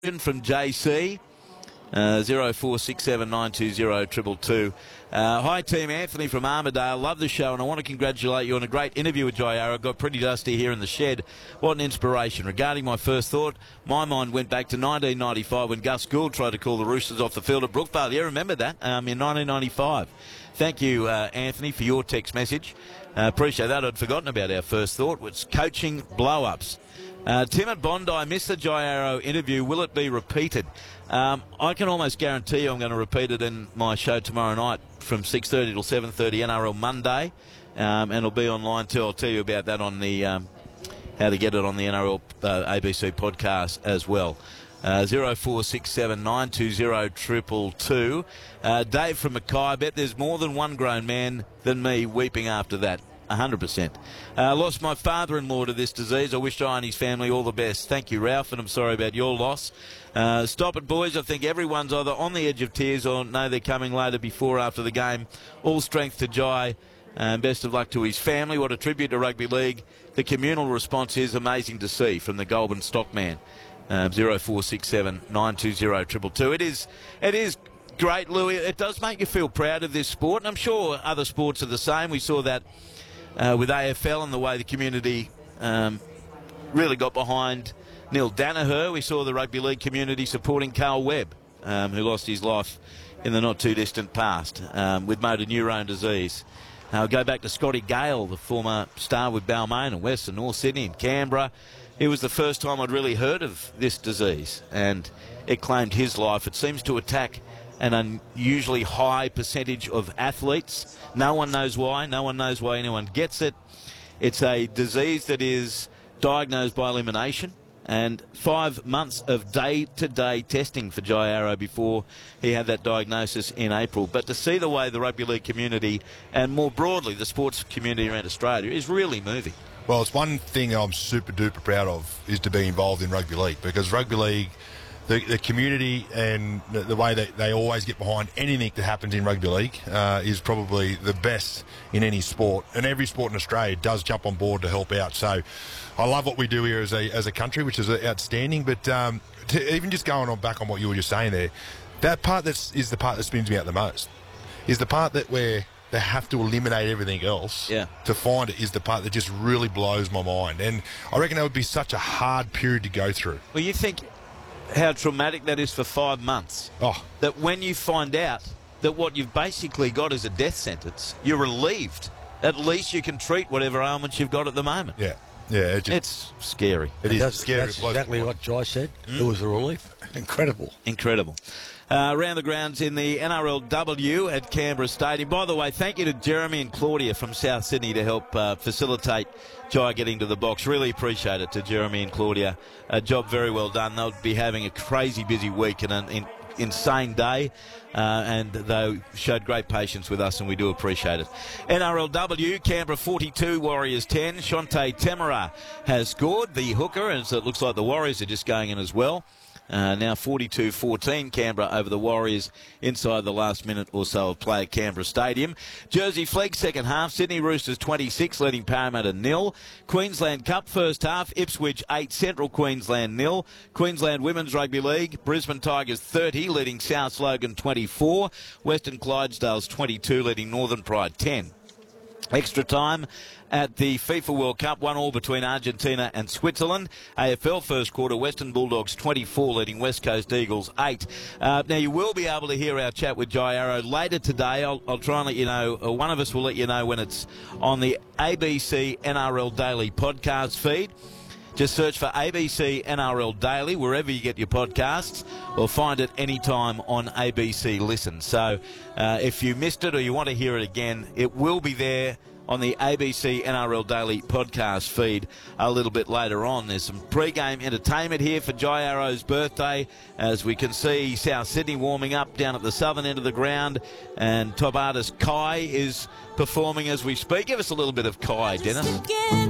from JC. 0467920222. Hi team, Anthony from Armidale. Love the show and I want to congratulate you on a great interview with Jai Arrow. Got pretty dusty here in the shed. What an inspiration. Regarding my first thought, my mind went back to 1995 when Gus Gould tried to call the Roosters off the field at Brookvale. Yeah, remember that? In 1995. Thank you, Anthony, for your text message. Appreciate that. I'd forgotten about our first thought, which coaching blow-ups. Tim at Bondi, I missed the Jai Arrow interview. Will it be repeated? I can almost guarantee you I'm going to repeat it in my show tomorrow night from 6:30 till 7:30 NRL Monday, and it'll be online too. I'll tell you about that on the how to get it on the NRL ABC podcast as well. 0467 920 222. Dave from Mackay, I bet there's more than one grown man than me weeping after that. 100%. Lost my father-in-law to this disease. I wish Jai and his family all the best. Thank you, Ralph, and I'm sorry about your loss. Stop it, boys. I think everyone's either on the edge of tears or know they're coming later, before, after the game. All strength to Jai. Best of luck to his family. What a tribute to rugby league. The communal response is amazing to see from the Goulburn Stockman. 0467 920 222. It is great, Louis. It does make you feel proud of this sport, and I'm sure other sports are the same. We saw that with AFL and the way the community really got behind Neil Danaher. We saw the rugby league community supporting Carl Webb, who lost his life in the not-too-distant past with motor neurone disease. I'll go back to Scotty Gale, the former star with Balmain and Western North Sydney and Canberra. It was the first time I'd really heard of this disease, and it claimed his life. It seems to attack an unusually high percentage of athletes. No one knows why. No one knows why anyone gets it. It's a disease that is diagnosed by elimination, and 5 months of day-to-day testing for Jai Arrow before he had that diagnosis in April. But to see the way the rugby league community, and more broadly the sports community around Australia, is really moving. Well, it's one thing I'm super-duper proud of, is to be involved in rugby league, because rugby league, the community and the way that they always get behind anything that happens in rugby league is probably the best in any sport. And every sport in Australia does jump on board to help out. So I love what we do here as a country, which is outstanding. But even just going on back on what you were just saying there, that part is the part that spins me out the most, is the part that where they have to eliminate everything else to find it, is the part that just really blows my mind. And I reckon that would be such a hard period to go through. Well, you think how traumatic that is for 5 months. Oh. That when you find out that what you've basically got is a death sentence, you're relieved. At least you can treat whatever ailments you've got at the moment. Yeah. It's scary. It is scary. That's exactly what Jai said. It was a relief. Incredible. Around the grounds in the NRLW at Canberra Stadium. By the way, thank you to Jeremy and Claudia from South Sydney to help facilitate Jai getting to the box. Really appreciate it to Jeremy and Claudia. A job very well done. They'll be having a crazy busy week and an insane day, and they showed great patience with us, and we do appreciate it. NRLW, Canberra 42, Warriors 10. Shante Temera has scored, the hooker, and so it looks like the Warriors are just going in as well. Now 42-14 Canberra over the Warriors inside the last minute or so of play at Canberra Stadium. Jersey Flegg second half, Sydney Roosters 26 leading Parramatta 0. Queensland Cup first half, Ipswich 8, Central Queensland 0. Queensland Women's Rugby League, Brisbane Tigers 30 leading South Logan 24. Western Clydesdales 22 leading Northern Pride 10. Extra time at the FIFA World Cup, 1-1 between Argentina and Switzerland. AFL first quarter, Western Bulldogs 24 leading West Coast Eagles 8. Now you will be able to hear our chat with Jai Arrow later today. I'll try and let you know, one of us will let you know when it's on the ABC NRL Daily podcast feed. Just search for ABC NRL Daily wherever you get your podcasts, or find it anytime on ABC Listen. So if you missed it or you want to hear it again, it will be there on the ABC NRL Daily podcast feed a little bit later on. There's some pre-game entertainment here for Jai Arrow's birthday. As we can see, South Sydney warming up down at the southern end of the ground, and top artist Kai is performing as we speak. Give us a little bit of Kai, Dennis.